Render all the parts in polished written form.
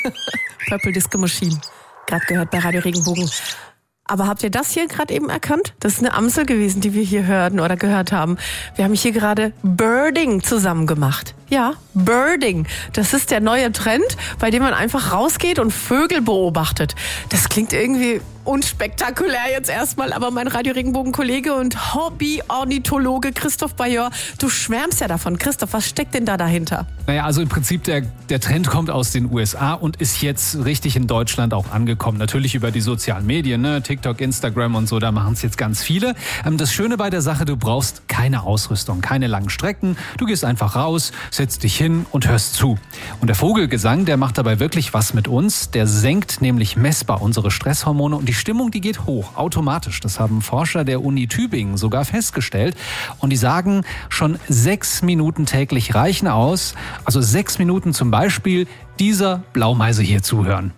Purple Disco Machine. Gerade gehört bei Radio Regenbogen. Aber habt ihr das hier gerade eben erkannt? Das ist eine Amsel gewesen, die wir hier hörten oder gehört haben. Wir haben hier gerade Birding zusammen gemacht. Ja, Birding. Das ist der neue Trend, bei dem man einfach rausgeht und Vögel beobachtet. Das klingt irgendwie unspektakulär jetzt erstmal, aber mein Radio Regenbogen-Kollege und Hobby-Ornithologe Christoph Bayer, du schwärmst ja davon. Christoph, was steckt denn da dahinter? Naja, also im Prinzip der Trend kommt aus den USA und ist jetzt richtig in Deutschland auch angekommen. Natürlich über die sozialen Medien, ne? TikTok, Instagram und so, da machen es jetzt ganz viele. Das Schöne bei der Sache, du brauchst keine Ausrüstung, keine langen Strecken. Du gehst einfach raus, setzt dich hin und hörst zu. Und der Vogelgesang, der macht dabei wirklich was mit uns. Der senkt nämlich messbar unsere Stresshormone und die Stimmung, die geht hoch, automatisch. Das haben Forscher der Uni Tübingen sogar festgestellt. Und die sagen, schon 6 Minuten täglich reichen aus. Also 6 Minuten zum Beispiel dieser Blaumeise hier zuhören.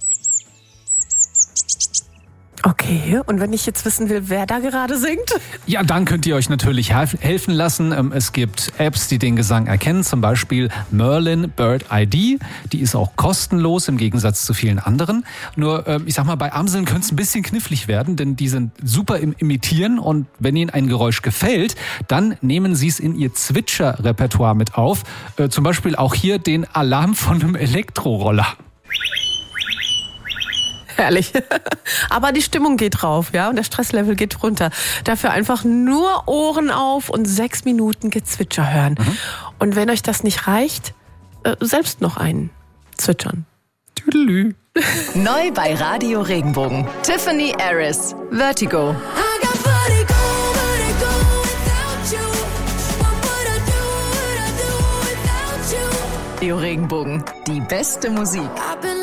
Okay, und wenn ich jetzt wissen will, wer da gerade singt? Ja, dann könnt ihr euch natürlich helfen lassen. Es gibt Apps, die den Gesang erkennen, zum Beispiel Merlin Bird ID. Die ist auch kostenlos im Gegensatz zu vielen anderen. Nur, ich sag mal, bei Amseln könnte es ein bisschen knifflig werden, denn die sind super im Imitieren und wenn ihnen ein Geräusch gefällt, dann nehmen sie es in ihr Zwitscher-Repertoire mit auf. Zum Beispiel auch hier den Alarm von einem Elektroroller. Herrlich. Aber die Stimmung geht rauf, ja, und der Stresslevel geht runter. Dafür einfach nur Ohren auf und 6 Minuten Gezwitscher hören. Und wenn euch das nicht reicht, selbst noch einen zwitschern. Tüdelü. Neu bei Radio Regenbogen. Tiffany Harris, Vertigo. Radio Regenbogen, die beste Musik.